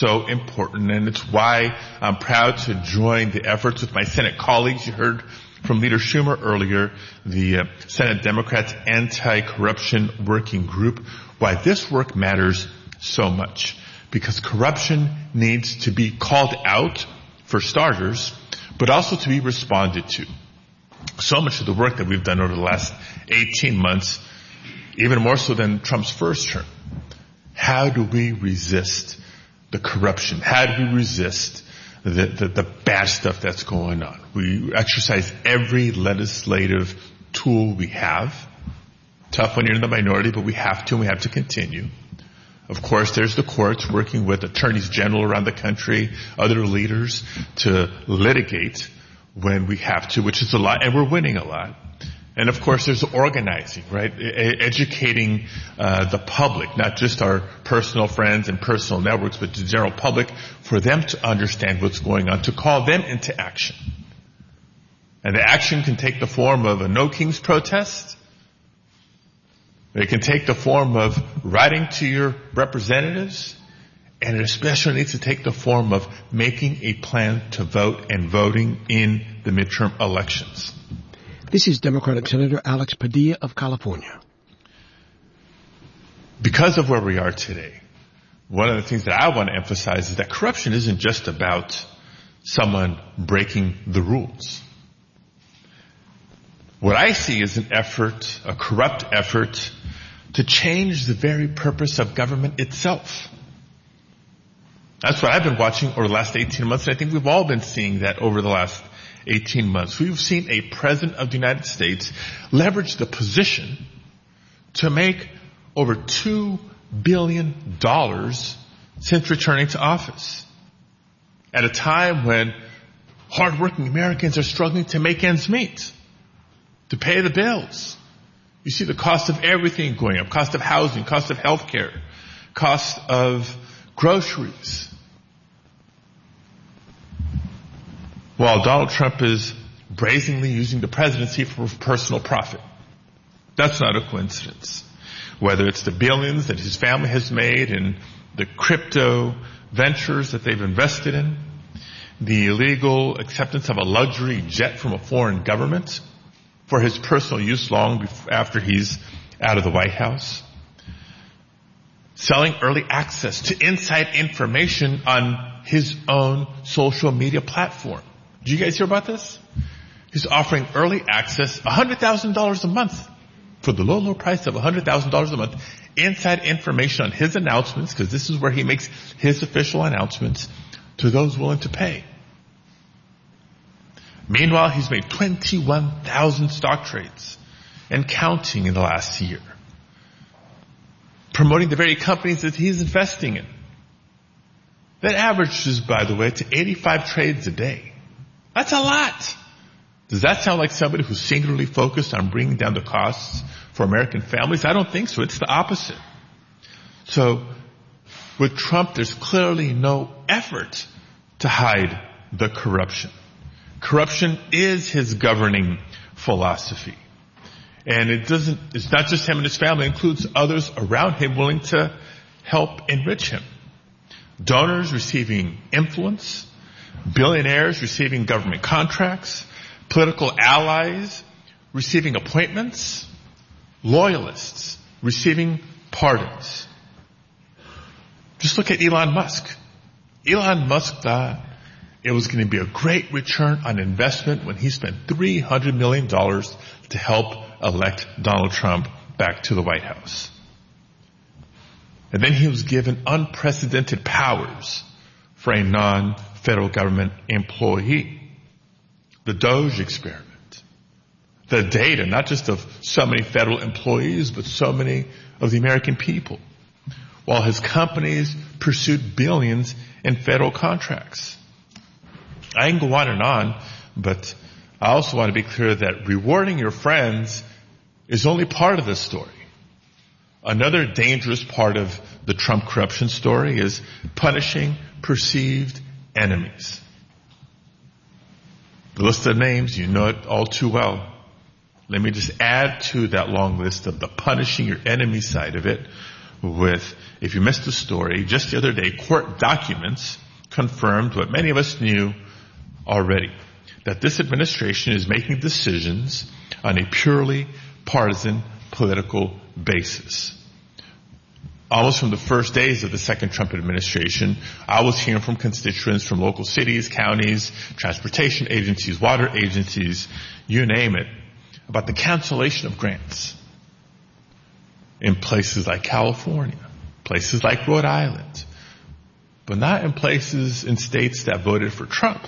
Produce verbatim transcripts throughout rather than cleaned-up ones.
so important, and it's why I'm proud to join the efforts with my Senate colleagues. You heard from Leader Schumer earlier, the uh, Senate Democrats Anti-Corruption Working Group, why this work matters so much. Because corruption needs to be called out, for starters, but also to be responded to. So much of the work that we've done over the last eighteen months, even more so than Trump's first term, how do we resist the corruption? How do we resist the, the, the bad stuff that's going on? We exercise every legislative tool we have. Tough when you're in the minority, but we have to, and we have to continue. Of course, there's the courts working with attorneys general around the country, other leaders to litigate when we have to, which is a lot, and we're winning a lot. And of course, there's organizing, right? E- educating uh, the public, not just our personal friends and personal networks, but the general public, for them to understand what's going on, to call them into action. And the action can take the form of a No Kings protest. It can take the form of writing to your representatives, and it especially needs to take the form of making a plan to vote and voting in the midterm elections. This is Democratic Senator Alex Padilla of California. Because of where we are today, one of the things that I want to emphasize is that corruption isn't just about someone breaking the rules. What I see is an effort, a corrupt effort, to change the very purpose of government itself. That's what I've been watching over the last eighteen months, and I think we've all been seeing that over the last eighteen months. We've seen a president of the United States leverage the position to make over two billion dollars since returning to office, at a time when hardworking Americans are struggling to make ends meet, to pay the bills. You see the cost of everything going up, cost of housing, cost of health care, cost of groceries. While Donald Trump is brazenly using the presidency for personal profit. That's not a coincidence. Whether it's the billions that his family has made in the crypto ventures that they've invested in, the illegal acceptance of a luxury jet from a foreign government for his personal use long after he's out of the White House, selling early access to inside information on his own social media platform. Did you guys hear about this? He's offering early access, one hundred thousand dollars a month, for the low, low price of one hundred thousand dollars a month, inside information on his announcements, because this is where he makes his official announcements, to those willing to pay. Meanwhile, he's made twenty-one thousand stock trades and counting in the last year, promoting the very companies that he's investing in. That averages, by the way, to eighty-five trades a day. That's a lot. Does that sound like somebody who's singularly focused on bringing down the costs for American families? I don't think so. It's the opposite. So with Trump, there's clearly no effort to hide the corruption. Corruption is his governing philosophy. And it doesn't, it's not just him and his family, it includes others around him willing to help enrich him. Donors receiving influence, billionaires receiving government contracts, political allies receiving appointments, loyalists receiving pardons. Just look at Elon Musk. Elon Musk thought it was going to be a great return on investment when he spent three hundred million dollars to help elect Donald Trump back to the White House. And then he was given unprecedented powers for a non-federal government employee. The Doge experiment. The data, not just of so many federal employees, but so many of the American people. While his companies pursued billions in federal contracts. I can go on and on, but I also want to be clear that rewarding your friends is only part of this story. Another dangerous part of the Trump corruption story is punishing perceived enemies. The list of names, you know it all too well. Let me just add to that long list of the punishing your enemy side of it. with, if you missed the story, just the other day, court documents confirmed what many of us knew already, that this administration is making decisions on a purely partisan political basis. Almost from the first days of the second Trump administration, I was hearing from constituents from local cities, counties, transportation agencies, water agencies, you name it, about the cancellation of grants in places like California, places like Rhode Island, but not in places in states that voted for Trump.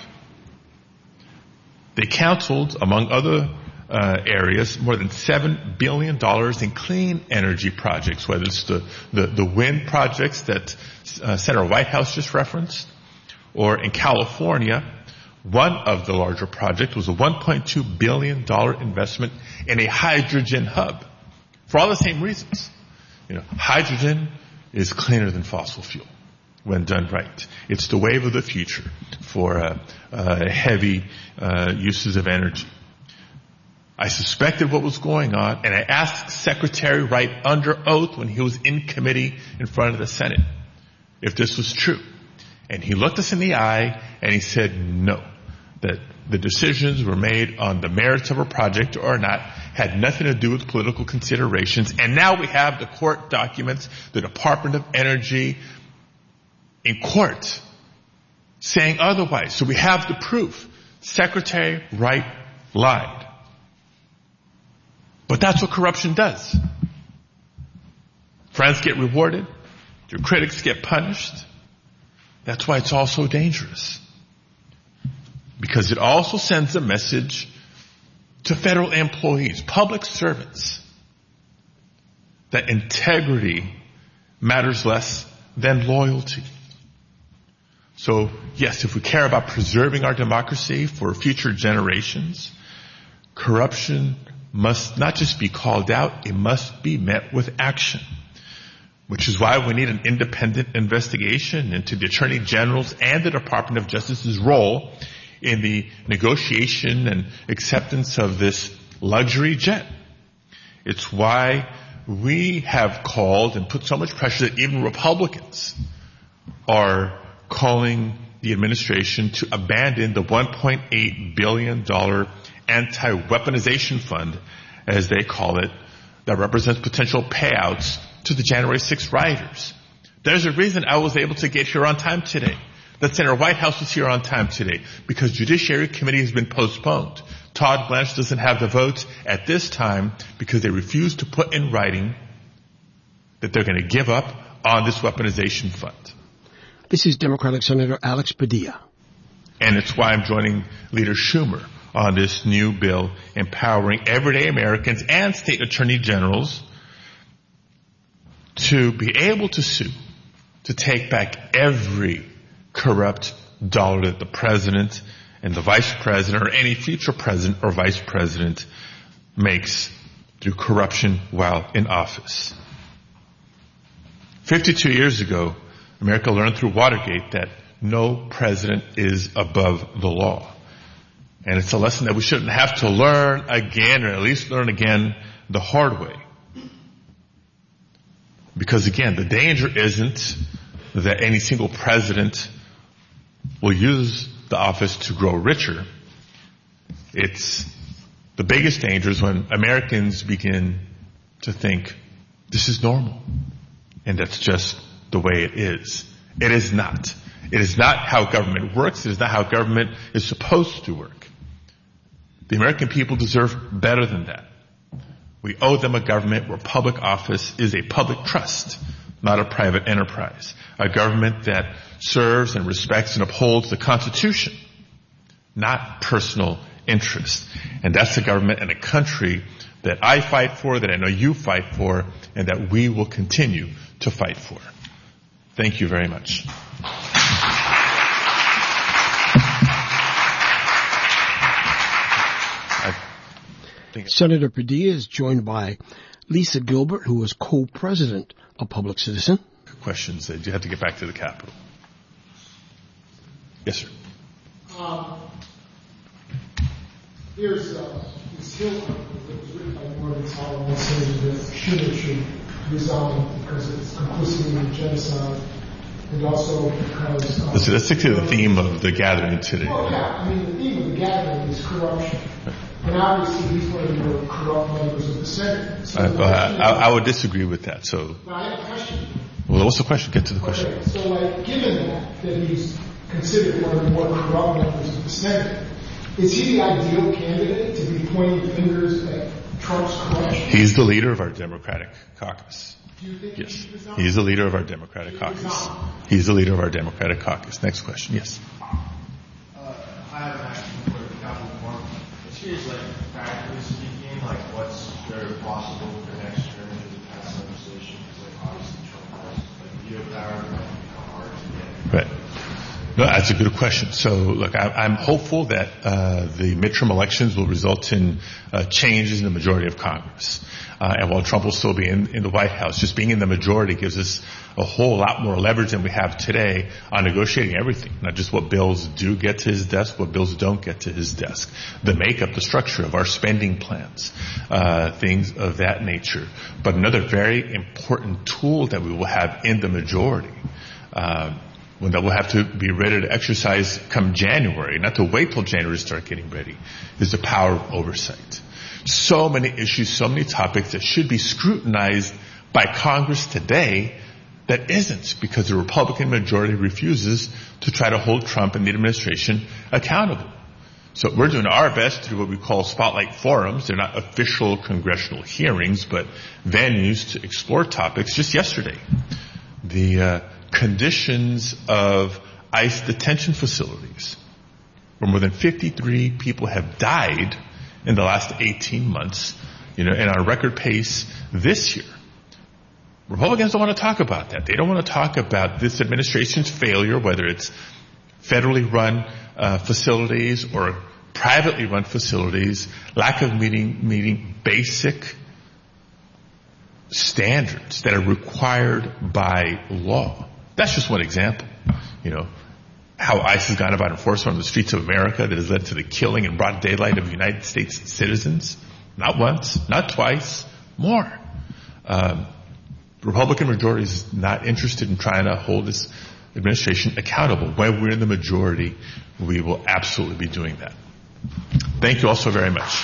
They canceled, among other uh, areas, more than seven billion dollars in clean energy projects, whether it's the, the, the wind projects that uh, Senator Whitehouse just referenced, or in California, one of the larger projects was a one point two billion dollars investment in a hydrogen hub, for all the same reasons. You know, hydrogen is cleaner than fossil fuel when done right. It's the wave of the future for uh, uh, heavy uh, uses of energy. I suspected what was going on, and I asked Secretary Wright under oath when he was in committee in front of the Senate if this was true. And he looked us in the eye and he said no, that the decisions were made on the merits of a project or not, had nothing to do with political considerations. And now we have the court documents, the Department of Energy in court saying otherwise. So we have the proof. Secretary Wright lied. But that's what corruption does. Friends get rewarded. Your critics get punished. That's why it's all so dangerous. Because it also sends a message to federal employees, public servants, that integrity matters less than loyalty. So, yes, if we care about preserving our democracy for future generations, corruption must not just be called out, it must be met with action. Which is why we need an independent investigation into the Attorney General's and the Department of Justice's role in the negotiation and acceptance of this luxury jet. It's why we have called and put so much pressure that even Republicans are calling the administration to abandon the one point eight billion dollars anti-weaponization fund, as they call it, that represents potential payouts to the January sixth rioters. There's a reason I was able to get here on time today. That Senator Whitehouse was here on time today, because Judiciary Committee has been postponed. Todd Blanche doesn't have the votes at this time because they refuse to put in writing that they're going to give up on this weaponization fund. This is Democratic Senator Alex Padilla. And it's why I'm joining Leader Schumer on this new bill empowering everyday Americans and state attorney generals to be able to sue, to take back every corrupt dollar that the president and the vice president or any future president or vice president makes through corruption while in office. fifty-two years ago, America learned through Watergate that no president is above the law. And it's a lesson that we shouldn't have to learn again, or at least learn again the hard way. Because again, the danger isn't that any single president will use the office to grow richer. It's the biggest danger is when Americans begin to think this is normal. And that's just the way it is. It is not. It is not how government works. It is not how government is supposed to work. The American people deserve better than that. We owe them a government where public office is a public trust, not a private enterprise. A government that serves and respects and upholds the Constitution, not personal interest. And that's the government and a country that I fight for, that I know you fight for, and that we will continue to fight for. Thank you very much. Senator Padilla is joined by Lisa Gilbert, who is co-president of Public Citizen. Questions that you have to get back to the Capitol. Yes, sir. Um, here's uh, this Hill article that was written by Morgan Solomon saying that should or should resign because it's complicity in genocide, and also because... Um, let's, let's stick to the theme of the gathering today. Well, yeah, I mean, the theme of the gathering is corruption. And obviously, he's one of the more corrupt members of the Senate. So uh, I, I would disagree with that. So, but I have a question. Well, what's the question? Get to the question. Okay, so, like, given that, that he's considered one of the more corrupt members of the Senate, is he the ideal candidate to be pointing fingers at Trump's corruption? He's the leader of our Democratic caucus. Do you think yes. He's, he's the leader of our Democratic caucus. He's the leader of our Democratic caucus. Next question. Yes. Uh, I have an action for the Capitol Forum. It's curious, like, practically speaking, like, what's very possible for next year to pass legislation? Because, like, obviously Trump has, like, veto power, it might become hard to get. Right. No, that's a good question. So, look, I, I'm hopeful that uh, the midterm elections will result in uh, changes in the majority of Congress. Uh, and while Trump will still be in, in the White House, just being in the majority gives us a whole lot more leverage than we have today on negotiating everything, not just what bills do get to his desk, what bills don't get to his desk, the makeup, the structure of our spending plans, uh, things of that nature. But another very important tool that we will have in the majority, uh, one that we'll have to be ready to exercise come January, not to wait till January to start getting ready, is the power of oversight. So many issues, so many topics that should be scrutinized by Congress today that isn't, because the Republican majority refuses to try to hold Trump and the administration accountable. So we're doing our best through what we call spotlight forums. They're not official congressional hearings, but venues to explore topics. Just yesterday, the uh, conditions of ICE detention facilities, where more than fifty-three people have died in the last eighteen months, you know, and our record pace this year. Republicans don't want to talk about that. They don't want to talk about this administration's failure, whether it's federally run uh, facilities or privately run facilities, lack of meeting meeting basic standards that are required by law. That's just one example. You know, how ICE has gone about enforcement on the streets of America that has led to the killing in broad daylight of United States citizens. Not once, not twice, more. Um, the Republican majority is not interested in trying to hold this administration accountable. When we're in the majority, we will absolutely be doing that. Thank you all so very much.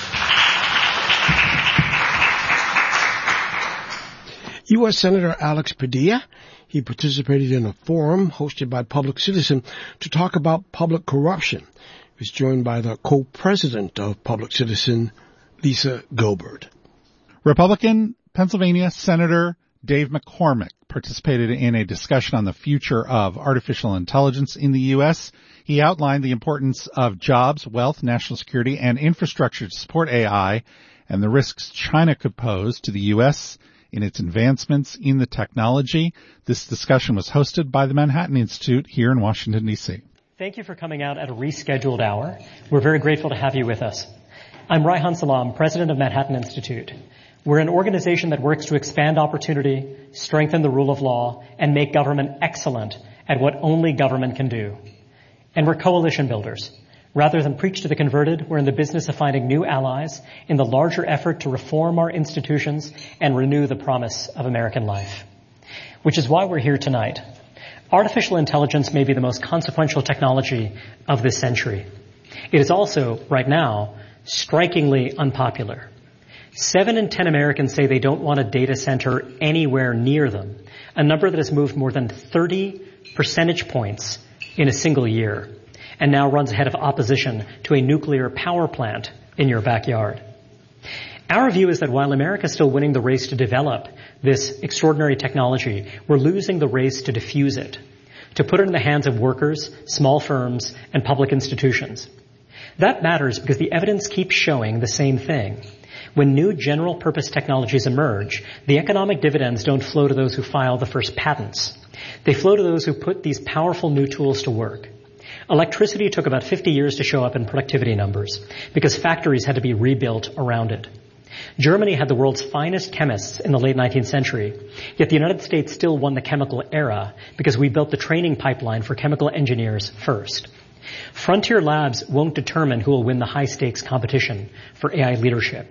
U S Senator Alex Padilla, he participated in a forum hosted by Public Citizen to talk about public corruption. He was joined by the co-president of Public Citizen, Lisa Gilbert. Republican Pennsylvania Senator Dave McCormick participated in a discussion on the future of artificial intelligence in the U S. He outlined the importance of jobs, wealth, national security, and infrastructure to support A I and the risks China could pose to the U S in its advancements in the technology. This discussion was hosted by the Manhattan Institute here in Washington, D C. Thank you for coming out at a rescheduled hour. We're very grateful to have you with us. I'm Raihan Salam, president of Manhattan Institute. We're an organization that works to expand opportunity, strengthen the rule of law, and make government excellent at what only government can do. And we're coalition builders. Rather than preach to the converted, we're in the business of finding new allies in the larger effort to reform our institutions and renew the promise of American life. Which is why we're here tonight. Artificial intelligence may be the most consequential technology of this century. It is also, right now, strikingly unpopular. Seven in ten Americans say they don't want a data center anywhere near them, a number that has moved more than thirty percentage points in a single year, and now runs ahead of opposition to a nuclear power plant in your backyard. Our view is that while America is still winning the race to develop this extraordinary technology, we're losing the race to diffuse it, to put it in the hands of workers, small firms, and public institutions. That matters because the evidence keeps showing the same thing. When new general-purpose technologies emerge, the economic dividends don't flow to those who file the first patents. They flow to those who put these powerful new tools to work. Electricity took about fifty years to show up in productivity numbers because factories had to be rebuilt around it. Germany had the world's finest chemists in the late nineteenth century, yet the United States still won the chemical era because we built the training pipeline for chemical engineers first. Frontier labs won't determine who will win the high-stakes competition for A I leadership.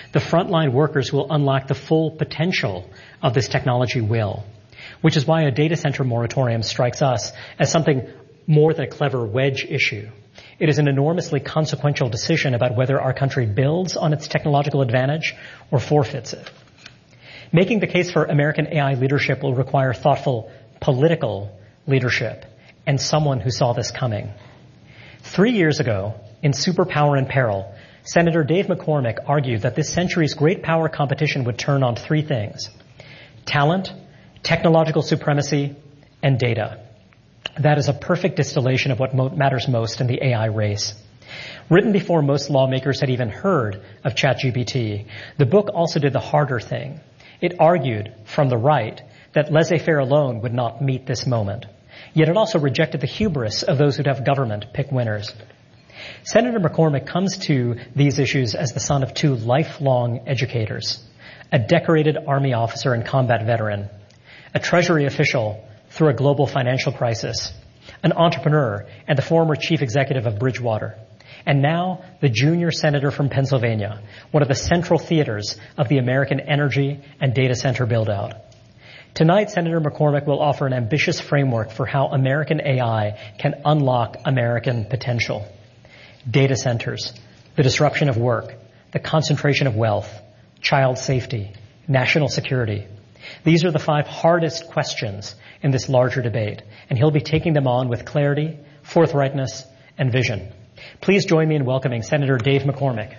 The frontline workers who will unlock the full potential of this technology will, which is why a data center moratorium strikes us as something more than a clever wedge issue. It is an enormously consequential decision about whether our country builds on its technological advantage or forfeits it. Making the case for American A I leadership will require thoughtful political leadership and someone who saw this coming. Three years ago, in Superpower in Peril, Senator Dave McCormick argued that this century's great power competition would turn on three things: talent, technological supremacy, and data. That is a perfect distillation of what mo- matters most in the A I race. Written before most lawmakers had even heard of ChatGPT, the book also did the harder thing. It argued, from the right, that laissez-faire alone would not meet this moment. Yet it also rejected the hubris of those who'd have government pick winners. Senator McCormick comes to these issues as the son of two lifelong educators, a decorated Army officer and combat veteran, a Treasury official through a global financial crisis, an entrepreneur and the former chief executive of Bridgewater, and now the junior senator from Pennsylvania, one of the central theaters of the American energy and data center build-out. Tonight, Senator McCormick will offer an ambitious framework for how American A I can unlock American potential. Data centers, the disruption of work, the concentration of wealth, child safety, national security. These are the five hardest questions in this larger debate, and he'll be taking them on with clarity, forthrightness, and vision. Please join me in welcoming Senator Dave McCormick.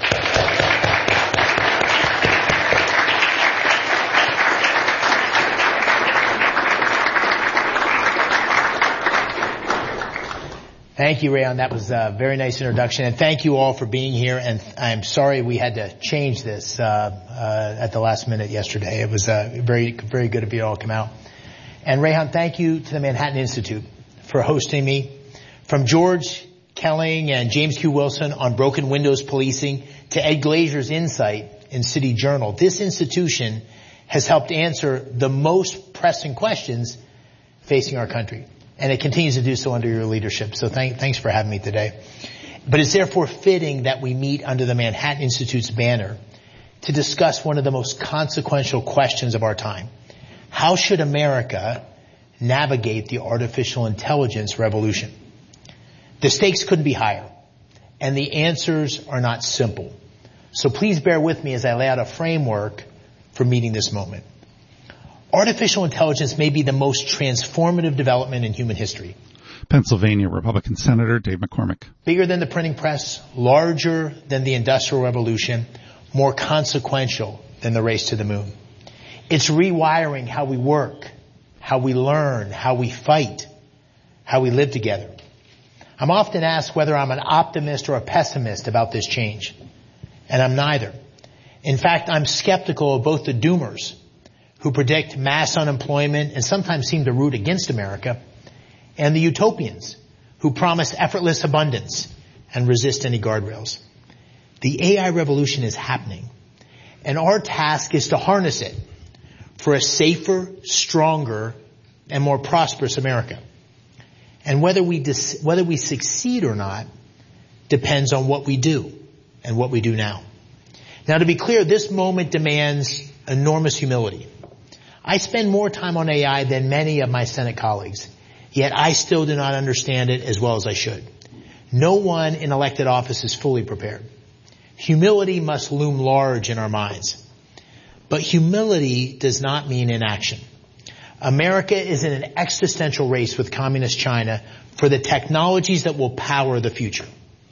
Thank you, Rayon. That was a very nice introduction. And thank you all for being here. And I'm sorry we had to change this uh, uh, at the last minute yesterday. It was uh, very, very good of you all to come out. And Rayon, thank you to the Manhattan Institute for hosting me. From George Kelling and James Q. Wilson on broken windows policing to Ed Glazer's insight in City Journal, this institution has helped answer the most pressing questions facing our country. And it continues to do so under your leadership. So thank, thanks for having me today. But it's therefore fitting that we meet under the Manhattan Institute's banner to discuss one of the most consequential questions of our time. How should America navigate the artificial intelligence revolution? The stakes couldn't be higher, and the answers are not simple. So please bear with me as I lay out a framework for meeting this moment. Artificial intelligence may be the most transformative development in human history. Pennsylvania Republican Senator Dave McCormick. Bigger than the printing press, larger than the Industrial Revolution, more consequential than the race to the moon. It's rewiring how we work, how we learn, how we fight, how we live together. I'm often asked whether I'm an optimist or a pessimist about this change, and I'm neither. In fact, I'm skeptical of both the doomers who predict mass unemployment and sometimes seem to root against America, and the utopians who promise effortless abundance and resist any guardrails. The A I revolution is happening, and our task is to harness it for a safer, stronger, and more prosperous America. And whether we dis- whether we succeed or not depends on what we do and what we do now. Now, to be clear, this moment demands enormous humility. I spend more time on A I than many of my Senate colleagues, yet I still do not understand it as well as I should. No one in elected office is fully prepared. Humility must loom large in our minds. But humility does not mean inaction. America is in an existential race with communist China for the technologies that will power the future.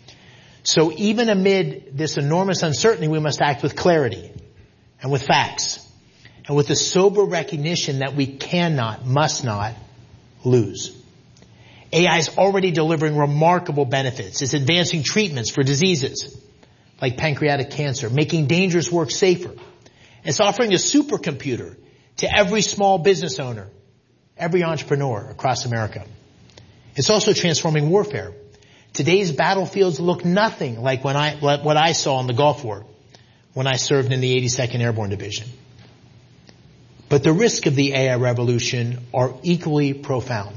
So even amid this enormous uncertainty, we must act with clarity and with facts, and with the sober recognition that we cannot, must not lose. A I is already delivering remarkable benefits. It's advancing treatments for diseases like pancreatic cancer, making dangerous work safer. It's offering a supercomputer to every small business owner, every entrepreneur across America. It's also transforming warfare. Today's battlefields look nothing like when I, what I saw in the Gulf War when I served in the eighty-second Airborne Division. But the risks of the A I revolution are equally profound.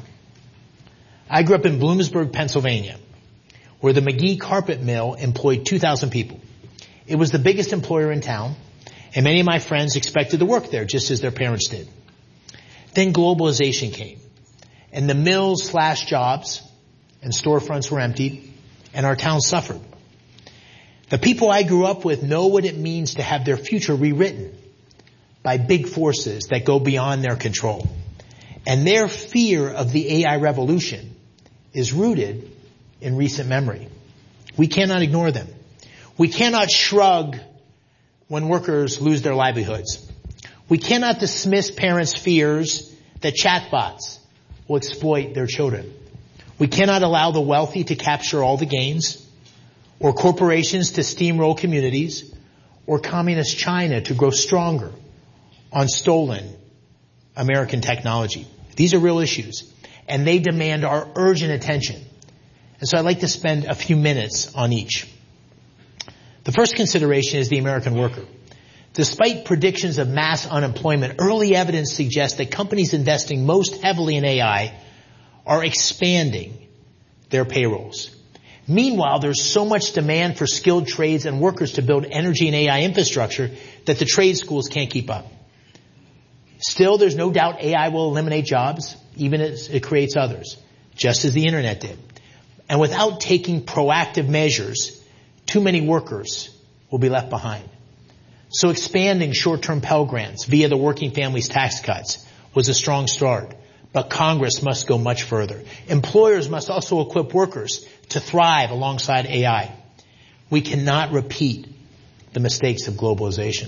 I grew up in Bloomsburg, Pennsylvania, where the McGee carpet mill employed two thousand people. It was the biggest employer in town, and many of my friends expected to work there just as their parents did. Then globalization came, and the mills slashed jobs, and storefronts were emptied, and our town suffered. The people I grew up with know what it means to have their future rewritten by big forces that go beyond their control. And their fear of the A I revolution is rooted in recent memory. We cannot ignore them. We cannot shrug when workers lose their livelihoods. We cannot dismiss parents' fears that chatbots will exploit their children. We cannot allow the wealthy to capture all the gains, or corporations to steamroll communities, or communist China to grow stronger on stolen American technology. These are real issues, and they demand our urgent attention. And so I'd like to spend a few minutes on each. The first consideration is the American worker. Despite predictions of mass unemployment, early evidence suggests that companies investing most heavily in A I are expanding their payrolls. Meanwhile, there's so much demand for skilled trades and workers to build energy and A I infrastructure that the trade schools can't keep up. Still, there's no doubt A I will eliminate jobs, even as it creates others, just as the internet did. And without taking proactive measures, too many workers will be left behind. So expanding short-term Pell Grants via the Working Families Tax Cuts was a strong start. But Congress must go much further. Employers must also equip workers to thrive alongside A I. We cannot repeat the mistakes of globalization.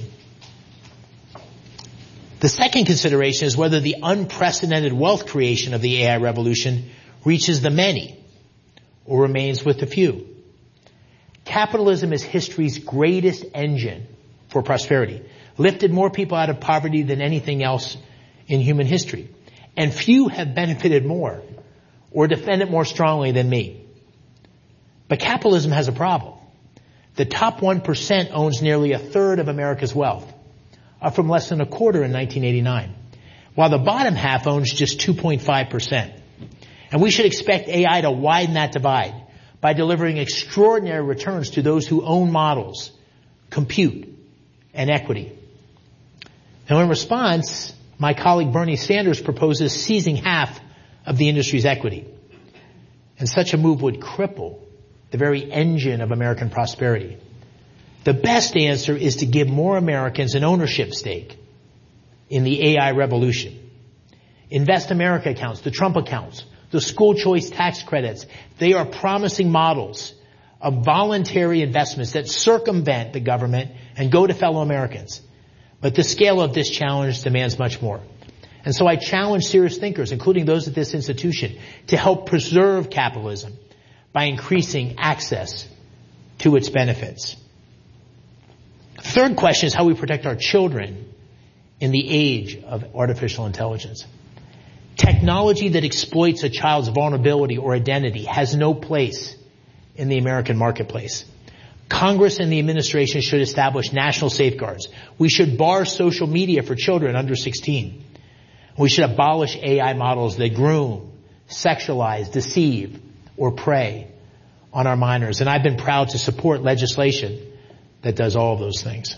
The second consideration is whether the unprecedented wealth creation of the A I revolution reaches the many or remains with the few. Capitalism is history's greatest engine for prosperity, lifted more people out of poverty than anything else in human history. And few have benefited more or defended more strongly than me. But capitalism has a problem. The top one percent owns nearly a third of America's wealth, up from less than a quarter in nineteen eighty-nine, while the bottom half owns just two point five percent. And we should expect A I to widen that divide by delivering extraordinary returns to those who own models, compute, and equity. Now, in response, my colleague Bernie Sanders proposes seizing half of the industry's equity. And such a move would cripple the very engine of American prosperity. The best answer is to give more Americans an ownership stake in the A I revolution. Invest America accounts, the Trump accounts, the school choice tax credits, they are promising models of voluntary investments that circumvent the government and go to fellow Americans. But the scale of this challenge demands much more. And so I challenge serious thinkers, including those at this institution, to help preserve capitalism by increasing access to its benefits. Third question is how we protect our children in the age of artificial intelligence. Technology that exploits a child's vulnerability or identity has no place in the American marketplace. Congress and the administration should establish national safeguards. We should bar social media for children under sixteen. We should abolish A I models that groom, sexualize, deceive, or prey on our minors. And I've been proud to support legislation that does all of those things.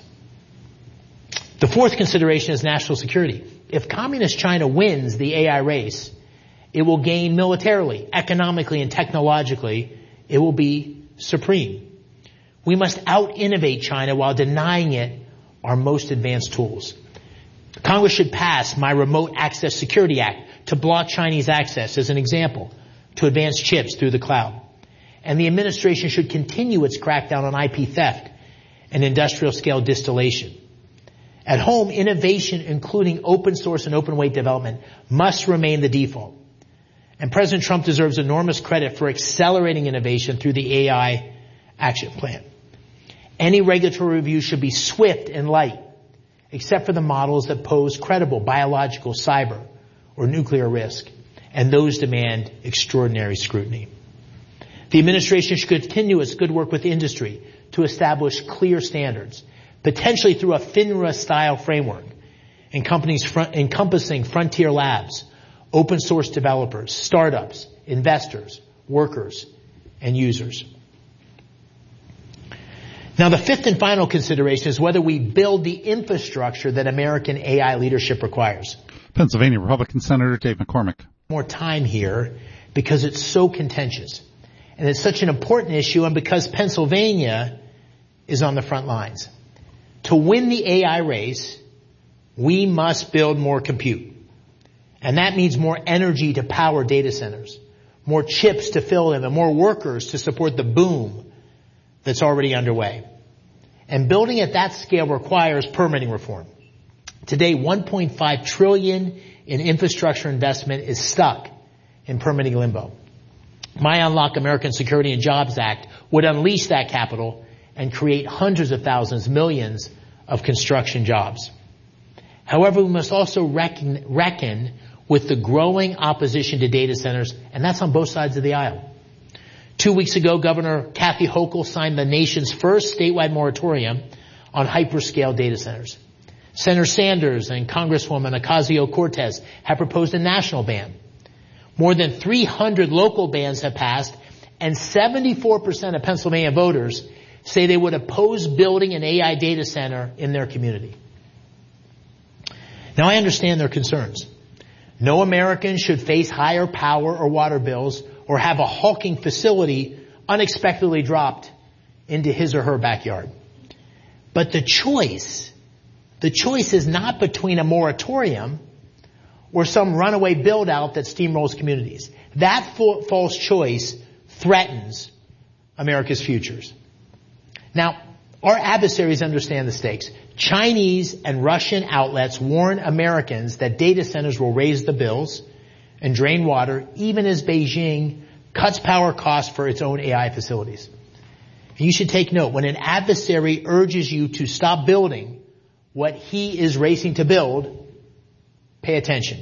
The fourth consideration is national security. If communist China wins the A I race, it will gain militarily, economically, and technologically. It will be supreme. We must out-innovate China while denying it our most advanced tools. Congress should pass my Remote Access Security Act to block Chinese access as an example to advanced chips through the cloud. And the administration should continue its crackdown on I P theft and industrial-scale distillation. At home, innovation, including open source and open weight development, must remain the default. And President Trump deserves enormous credit for accelerating innovation through the A I Action Plan. Any regulatory review should be swift and light, except for the models that pose credible biological, cyber, or nuclear risk, and those demand extraordinary scrutiny. The administration should continue its good work with industry to establish clear standards, potentially through a FINRA-style framework, encompassing frontier labs, open source developers, startups, investors, workers, and users. Now, the fifth and final consideration is whether we build the infrastructure that American A I leadership requires. Pennsylvania Republican Senator Dave McCormick. More time here because it's so contentious. And it's such an important issue, and because Pennsylvania is on the front lines. To win the A I race, we must build more compute. And that means more energy to power data centers, more chips to fill them, and more workers to support the boom that's already underway. And building at that scale requires permitting reform. Today, one point five trillion dollars in infrastructure investment is stuck in permitting limbo. My Unlock American Security and Jobs Act would unleash that capital and create hundreds of thousands, millions of construction jobs. However, we must also reckon, reckon with the growing opposition to data centers, and that's on both sides of the aisle. Two weeks ago, Governor Kathy Hochul signed the nation's first statewide moratorium on hyperscale data centers. Senator Sanders and Congresswoman Ocasio-Cortez have proposed a national ban. More than three hundred local bans have passed, and seventy-four percent of Pennsylvania voters say they would oppose building an A I data center in their community. Now, I understand their concerns. No American should face higher power or water bills or have a hulking facility unexpectedly dropped into his or her backyard. But the choice, the choice is not between a moratorium or some runaway build-out that steamrolls communities. That false choice threatens America's futures. Now, our adversaries understand the stakes. Chinese and Russian outlets warn Americans that data centers will raise the bills and drain water, even as Beijing cuts power costs for its own A I facilities. And you should take note, when an adversary urges you to stop building what he is racing to build, pay attention.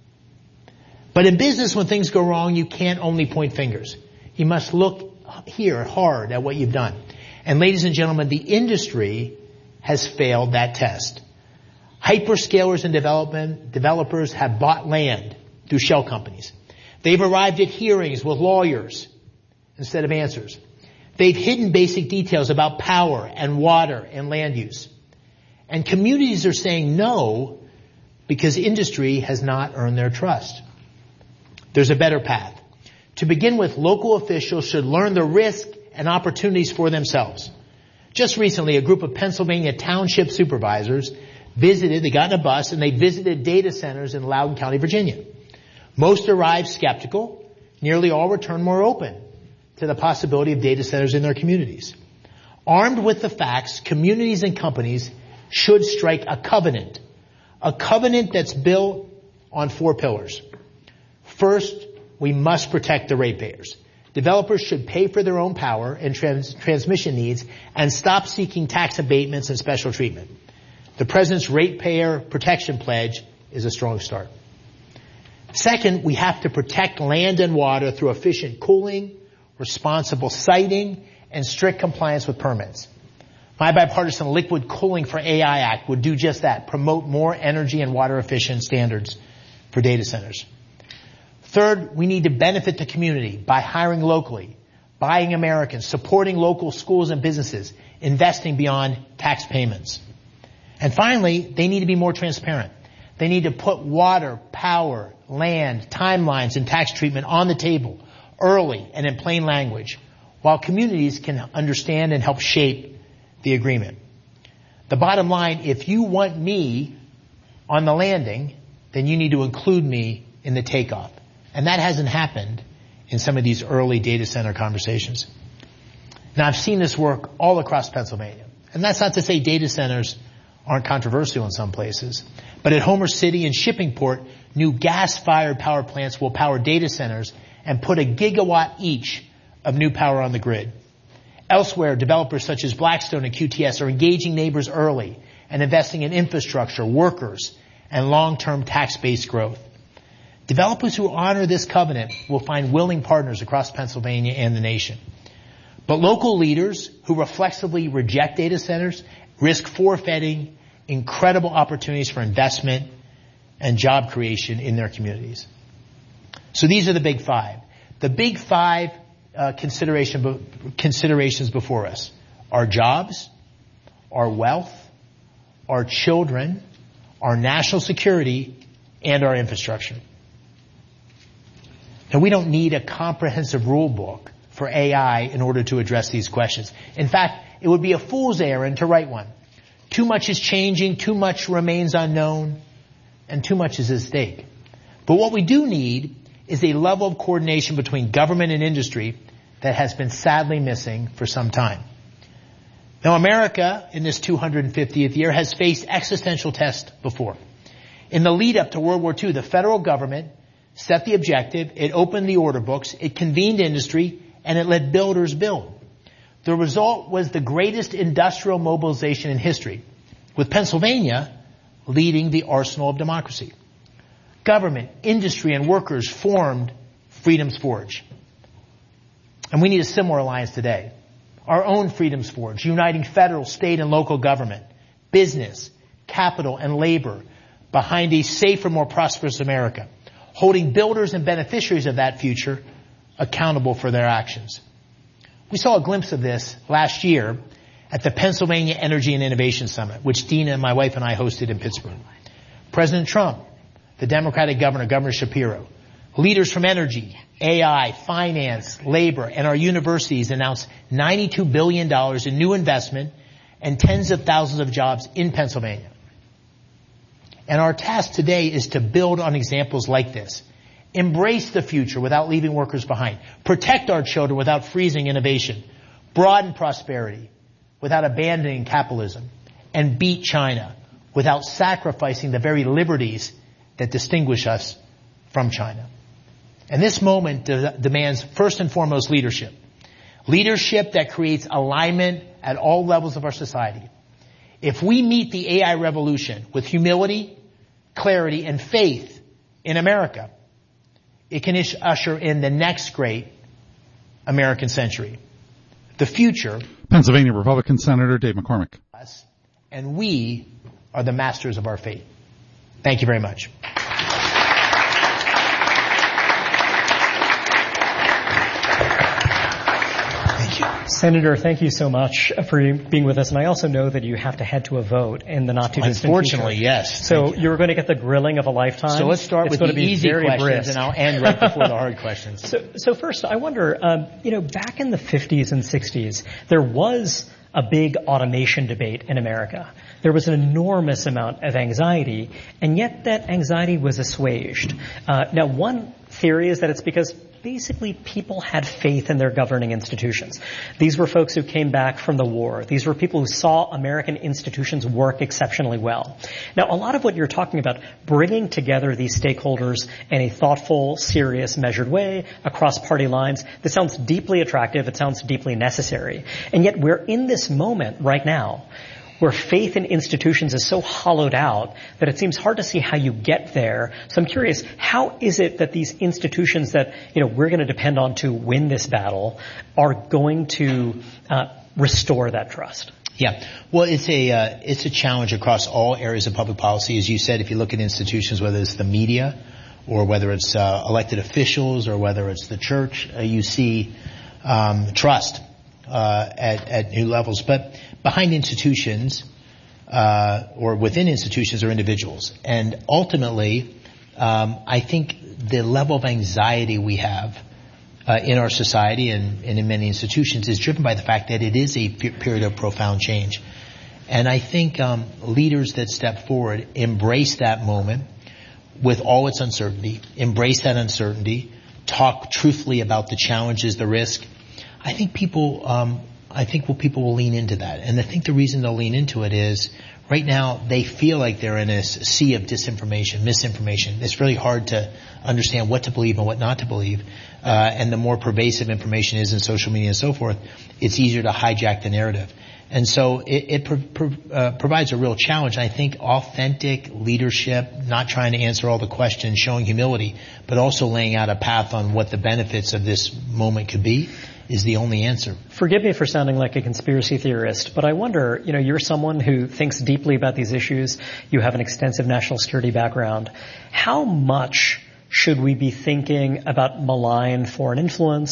But in business, when things go wrong, you can't only point fingers. You must look here hard at what you've done. And ladies and gentlemen, the industry has failed that test. Hyperscalers and development, developers have bought land through shell companies. They've arrived at hearings with lawyers instead of answers. They've hidden basic details about power and water and land use. And communities are saying no because industry has not earned their trust. There's a better path. To begin with, local officials should learn the risk and opportunities for themselves. Just recently, a group of Pennsylvania township supervisors visited, they got in a bus, and they visited data centers in Loudoun County, Virginia. Most arrived skeptical. Nearly all returned more open to the possibility of data centers in their communities. Armed with the facts, communities and companies should strike a covenant. A covenant that's built on four pillars. First, we must protect the ratepayers. Developers should pay for their own power and trans- transmission needs and stop seeking tax abatements and special treatment. The President's Ratepayer Protection Pledge is a strong start. Second, we have to protect land and water through efficient cooling, responsible siting, and strict compliance with permits. My bipartisan Liquid Cooling for A I Act would do just that, promote more energy and water efficient standards for data centers. Third, we need to benefit the community by hiring locally, buying American, supporting local schools and businesses, investing beyond tax payments. And finally, they need to be more transparent. They need to put water, power, land, timelines, and tax treatment on the table early and in plain language, while communities can understand and help shape the agreement. The bottom line, if you want me on the landing, then you need to include me in the takeoff. And that hasn't happened in some of these early data center conversations. Now, I've seen this work all across Pennsylvania. And that's not to say data centers aren't controversial in some places. But at Homer City and Shippingport, new gas-fired power plants will power data centers and put a gigawatt each of new power on the grid. Elsewhere, developers such as Blackstone and Q T S are engaging neighbors early and investing in infrastructure, workers, and long-term tax-based growth. Developers who honor this covenant will find willing partners across Pennsylvania and the nation. But local leaders who reflexively reject data centers risk forfeiting incredible opportunities for investment and job creation in their communities. So these are the big five. The big five uh, consideration, considerations before us our jobs, our wealth, our children, our national security, and our infrastructure. Now, we don't need a comprehensive rule book for A I in order to address these questions. In fact, it would be a fool's errand to write one. Too much is changing, too much remains unknown, and too much is at stake. But what we do need is a level of coordination between government and industry that has been sadly missing for some time. Now, America, in this two hundred fiftieth year, has faced existential tests before. In the lead up to World War Two, the federal government set the objective, it opened the order books, it convened industry, and it let builders build. The result was the greatest industrial mobilization in history, with Pennsylvania leading the arsenal of democracy. Government, industry, and workers formed Freedom's Forge. And we need a similar alliance today. Our own Freedom's Forge, uniting federal, state, and local government, business, capital, and labor behind a safer, more prosperous America, holding builders and beneficiaries of that future accountable for their actions. We saw a glimpse of this last year at the Pennsylvania Energy and Innovation Summit, which Dina, my wife, and I hosted in Pittsburgh. President Trump, the Democratic governor, Governor Shapiro, leaders from energy, A I, finance, labor, and our universities announced ninety-two billion dollars in new investment and tens of thousands of jobs in Pennsylvania. And our task today is to build on examples like this. Embrace the future without leaving workers behind. Protect our children without freezing innovation. Broaden prosperity without abandoning capitalism. And beat China without sacrificing the very liberties that distinguish us from China. And this moment de- demands first and foremost leadership. Leadership that creates alignment at all levels of our society. If we meet the A I revolution with humility, clarity, and faith in America, it can ish- usher in the next great American century. The future. Pennsylvania Republican Senator Dave McCormick. And we are the masters of our fate. Thank you very much. Senator, thank you so much for being with us. And I also know that you have to head to a vote in the not too distant future. Unfortunately, yes. So you. you're going to get the grilling of a lifetime. So let's start it's with the be easy questions, brisk. and I'll end right before the hard questions. So, so first, I wonder, um, you know, back in the fifties and sixties, there was a big automation debate in America. There was an enormous amount of anxiety, and yet that anxiety was assuaged. Uh, now, one theory is that it's because basically people had faith in their governing institutions. These were folks who came back from the war. These were people who saw American institutions work exceptionally well. Now, a lot of what you're talking about, bringing together these stakeholders in a thoughtful, serious, measured way across party lines, this sounds deeply attractive. It sounds deeply necessary. And yet we're in this moment right now where faith in institutions is so hollowed out that it seems hard to see how you get there. So I'm curious, how is it that these institutions that, you know, we're going to depend on to win this battle are going to uh, restore that trust? Yeah. Well, it's a, uh, it's a challenge across all areas of public policy. As you said, if you look at institutions, whether it's the media or whether it's uh, elected officials or whether it's the church, uh, you see um, trust uh, at, at new levels. But behind institutions, uh, or within institutions are individuals. And ultimately, um, I think the level of anxiety we have, uh, in our society and, and in many institutions is driven by the fact that it is a p- period of profound change. And I think, um, leaders that step forward embrace that moment with all its uncertainty, embrace that uncertainty, talk truthfully about the challenges, the risk. I think people, um, I think well, people will lean into that. And I think the reason they'll lean into it is right now they feel like they're in a sea of disinformation, misinformation. It's really hard to understand what to believe and what not to believe. Uh, and the more pervasive information is in social media and so forth, it's easier to hijack the narrative. And so it, it pro- pro- uh, provides a real challenge. I think authentic leadership, not trying to answer all the questions, showing humility, but also laying out a path on what the benefits of this moment could be, is the only answer. Forgive me for sounding like a conspiracy theorist, but I wonder, you know, you're someone who thinks deeply about these issues. You have an extensive national security background. How much should we be thinking about malign foreign influence,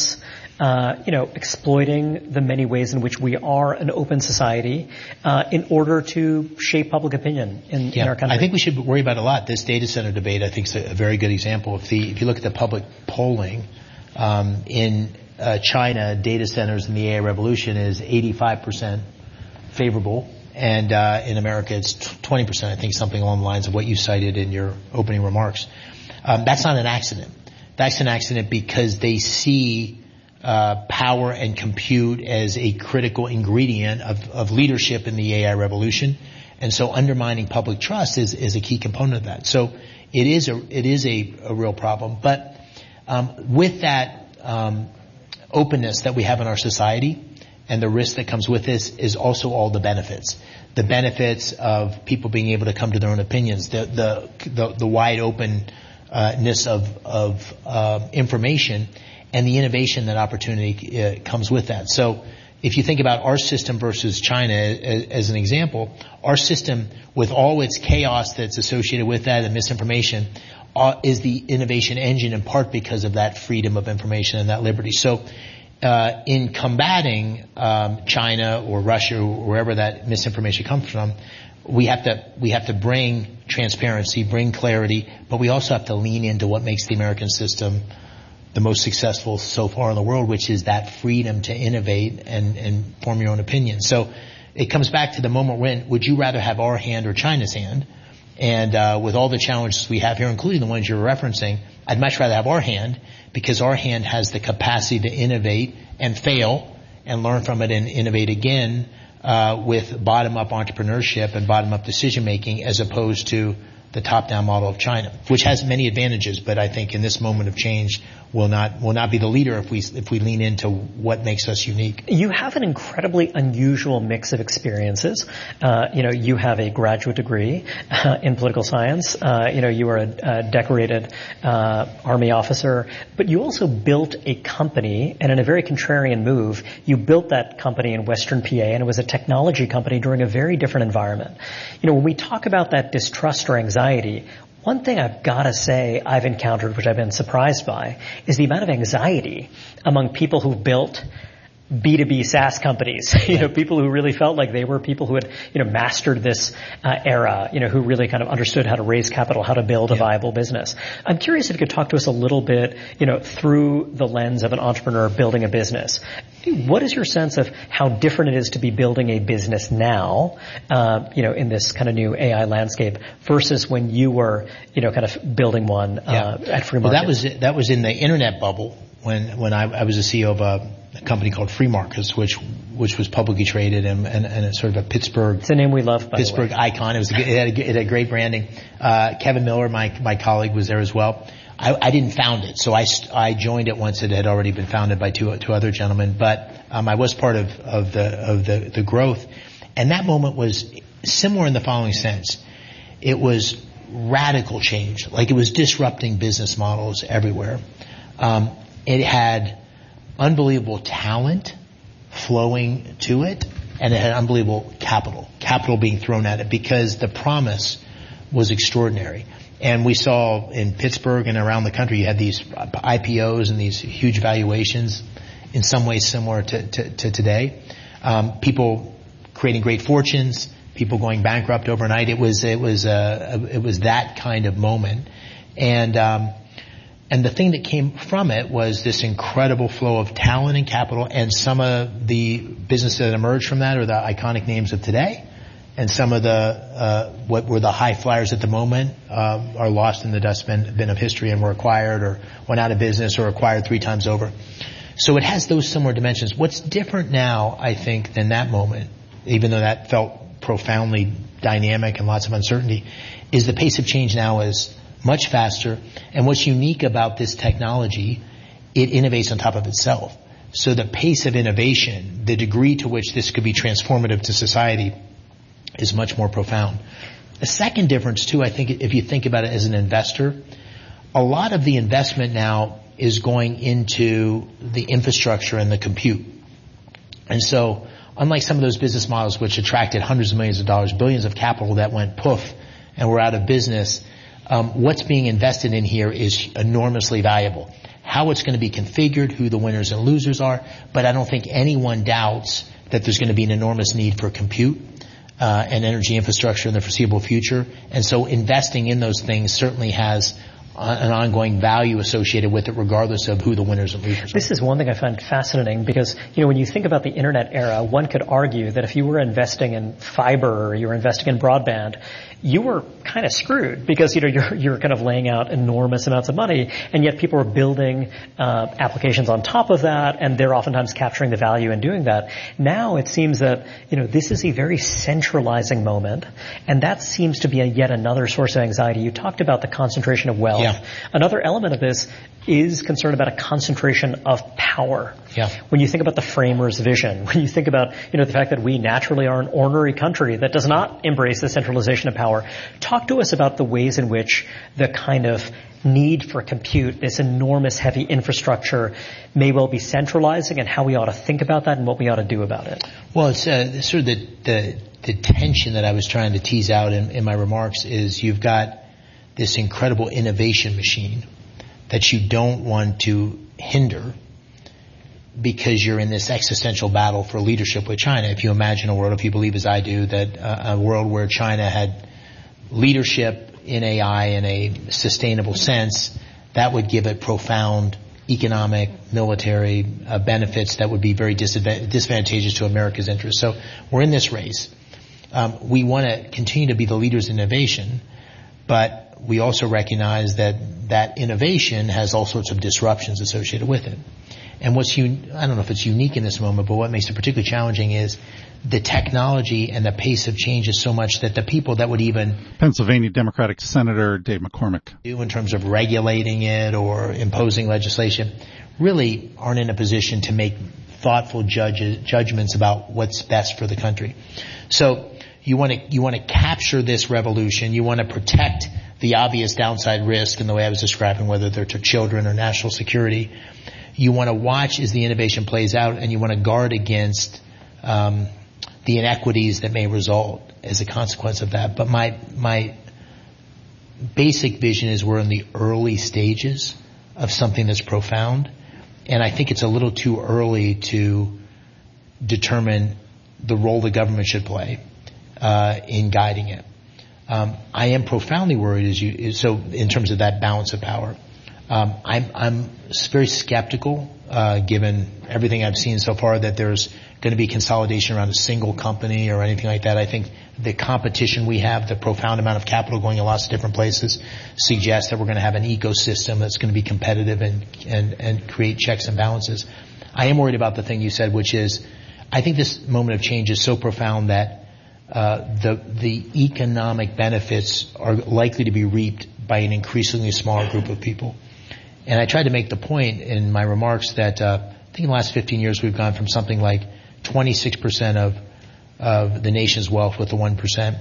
uh, you know, exploiting the many ways in which we are an open society uh, in order to shape public opinion in, yeah, in our country? I think we should worry about it a lot. This data center debate, I think, is a very good example. If, the, if you look at the public polling um, in uh, China, data centers in the A I revolution is eighty-five percent favorable. And uh, in America, it's twenty percent, I think, something along the lines of what you cited in your opening remarks. Um, that's not an accident. That's an accident because they see uh, power and compute as a critical ingredient of, of leadership in the A I revolution. And so undermining public trust is, is a key component of that. So it is a, it is a, a real problem. But um, with that um, openness that we have in our society, and the risk that comes with this is also all the benefits. The benefits of people being able to come to their own opinions, the the the, the wide openness of of uh, information, and the innovation that opportunity uh, comes with that. So, if you think about our system versus China as, as an example, our system with all its chaos that's associated with that and misinformation uh, is the innovation engine in part because of that freedom of information and that liberty. So. Uh, in combating um, China or Russia or wherever that misinformation comes from, we have to we have to bring transparency, bring clarity, but we also have to lean into what makes the American system the most successful so far in the world, which is that freedom to innovate and, and form your own opinion. So it comes back to the moment we're in. Would you rather have our hand or China's hand? And uh, with all the challenges we have here, including the ones you're referencing, I'd much rather have our hand because our hand has the capacity to innovate and fail and learn from it and innovate again uh, with bottom-up entrepreneurship and bottom-up decision-making as opposed to the top-down model of China, which has many advantages, but I think in this moment of change will not will not be the leader if we if we lean into what makes us unique. You have an incredibly unusual mix of experiences. Uh, you know, you have a graduate degree uh, in political science. Uh, you know, you are a, a decorated uh, Army officer, but you also built a company, and in a very contrarian move, you built that company in Western P A, and it was a technology company during a very different environment. You know, when we talk about that distrust or anxiety, one thing I've got to say I've encountered, which I've been surprised by, is the amount of anxiety among people who've built B two B SaaS companies, you know, people who really felt like they were people who had, you know, mastered this uh, era, you know, who really kind of understood how to raise capital, how to build a yeah. viable business. I'm curious if you could talk to us a little bit, you know, through the lens of an entrepreneur building a business. What is your sense of how different it is to be building a business now, uh, you know, in this kind of new A I landscape versus when you were, you know, kind of building one uh, yeah. at Free Market? Well, that was that was in the internet bubble when when I, I was the C E O of a, a company called Free Markets, which which was publicly traded and, and, and it's sort of a Pittsburgh. It's a name we love, by Pittsburgh the way. icon. It was a, it, had a, it had great branding. Uh, Kevin Miller, my my colleague, was there as well. I, I didn't found it, so I, I joined it once it had already been founded by two two other gentlemen. But um, I was part of, of the of the, the growth, and that moment was similar in the following sense: it was radical change, like it was disrupting business models everywhere. Um, it had unbelievable talent flowing to it, and it had unbelievable capital, capital being thrown at it because the promise was extraordinary. And we saw in Pittsburgh and around the country, you had these I P Os and these huge valuations, in some ways similar to, to, to today. Um, people creating great fortunes, people going bankrupt overnight. It was it was uh, it was that kind of moment, and um, and the thing that came from it was this incredible flow of talent and capital, and some of the businesses that emerged from that are the iconic names of today. And some of the, uh, what were the high flyers at the moment, um, are lost in the dustbin bin of history and were acquired or went out of business or acquired three times over. So it has those similar dimensions. What's different now, I think, than that moment, even though that felt profoundly dynamic and lots of uncertainty, is the pace of change now is much faster. And what's unique about this technology, it innovates on top of itself. So the pace of innovation, the degree to which this could be transformative to society, is much more profound. The second difference, too, I think, if you think about it as an investor, a lot of the investment now is going into the infrastructure and the compute. And so, unlike some of those business models which attracted hundreds of millions of dollars, billions of capital that went poof and were out of business, um, what's being invested in here is enormously valuable. how it's going to be configured, who the winners and losers are, but I don't think anyone doubts that there's going to be an enormous need for compute uh, and energy infrastructure in the foreseeable future. And so investing in those things certainly has an ongoing value associated with it, regardless of who the winners and losers are. This is one thing I find fascinating because, you know, when you think about the internet era, one could argue that if you were investing in fiber or you were investing in broadband, you were kind of screwed because, you know, you're, you're kind of laying out enormous amounts of money, and yet people are building uh, applications on top of that, and they're oftentimes capturing the value in doing that. Now it seems that, you know, this is a very centralizing moment, and that seems to be a yet another source of anxiety. You talked about the concentration of wealth. Yeah. Another element of this is concern about a concentration of power. Yeah. When you think about the framers' vision, when you think about, you know, the fact that we naturally are an ornery country that does not embrace the centralization of power, talk to us about the ways in which the kind of need for compute, this enormous heavy infrastructure, may well be centralizing, and how we ought to think about that and what we ought to do about it. Well, it's uh, sort of the, the the tension that I was trying to tease out in, in my remarks is you've got this incredible innovation machine that you don't want to hinder because you're in this existential battle for leadership with China. If you imagine a world, if you believe as I do, that uh, a world where China had leadership in A I in a sustainable sense, that would give it profound economic, military uh, benefits that would be very disadva- disadvantageous to America's interests. So we're in this race. Um, we want to continue to be the leaders in innovation, but we also recognize that that innovation has all sorts of disruptions associated with it. And what's un- I don't know if it's unique in this moment, but what makes it particularly challenging is the technology and the pace of change is so much that the people that would even Pennsylvania Democratic Senator Dave McCormick do in terms of regulating it or imposing legislation really aren't in a position to make thoughtful judges, judgments about what's best for the country. So you want to you want to capture this revolution. You want to protect the obvious downside risk in the way I was describing, whether they're to children or national security. You want to watch as the innovation plays out, and you want to guard against um, the inequities that may result as a consequence of that. But my my basic vision is we're in the early stages of something that's profound, and I think it's a little too early to determine the role the government should play uh, in guiding it. Um, I am profoundly worried, as you so in terms of that balance of power. Um, I'm, I'm very skeptical, uh, given everything I've seen so far, that there's going to be consolidation around a single company or anything like that. I think the competition we have, the profound amount of capital going in lots of different places, suggests that we're going to have an ecosystem that's going to be competitive and, and, and create checks and balances. I am worried about the thing you said, which is, I think this moment of change is so profound that uh, the the economic benefits are likely to be reaped by an increasingly smaller group of people. And I tried to make the point in my remarks that uh, I think in the last fifteen years we've gone from something like twenty-six percent of of the nation's wealth with the one percent,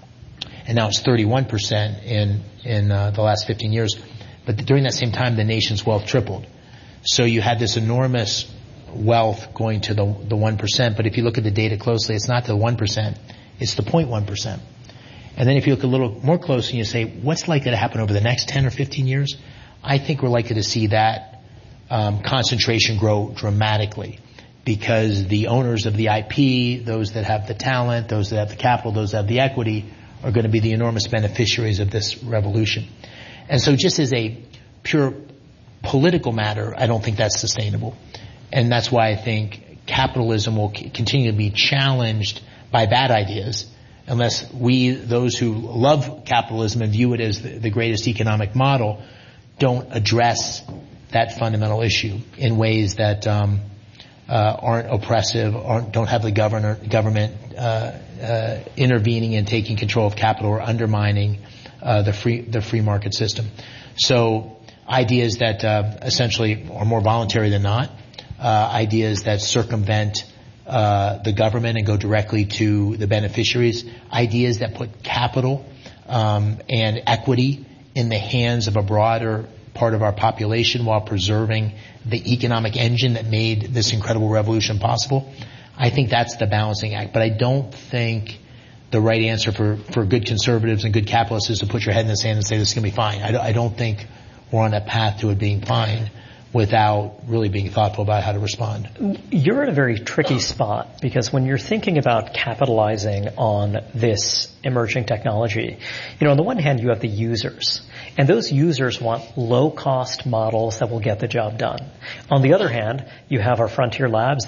and now it's thirty-one percent in in uh, the last fifteen years. But during that same time, the nation's wealth tripled. So you had this enormous wealth going to the the one percent. But if you look at the data closely, it's not the one percent; it's the zero point one percent. And then if you look a little more closely and you say, what's likely to happen over the next ten or fifteen years? I think we're likely to see that um, concentration grow dramatically, because the owners of the I P, those that have the talent, those that have the capital, those that have the equity, are going to be the enormous beneficiaries of this revolution. And so just as a pure political matter, I don't think that's sustainable. And that's why I think capitalism will c- continue to be challenged by bad ideas, unless we, those who love capitalism and view it as the, the greatest economic model, don't address that fundamental issue in ways that um, uh, aren't oppressive, aren't, don't have the governor, government uh, uh, intervening and taking control of capital or undermining uh, the free the free market system. So ideas that uh, essentially are more voluntary than not, uh, ideas that circumvent uh, the government and go directly to the beneficiaries, ideas that put capital um, and equity in the hands of a broader part of our population while preserving the economic engine that made this incredible revolution possible. I think that's the balancing act. But I don't think the right answer for, for good conservatives and good capitalists is to put your head in the sand and say this is going to be fine. I, I don't think we're on that path to it being fine. without really being thoughtful about how to respond. You're in a very tricky spot because when you're thinking about capitalizing on this emerging technology, you know, on the one hand, you have the users. And those users want low-cost models that will get the job done. On the other hand, you have our frontier labs